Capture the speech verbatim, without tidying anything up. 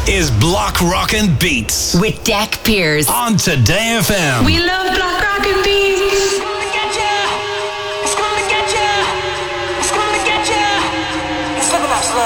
is Block Rockin' Beats with Deck Pears on Today F M. We love Block Rock.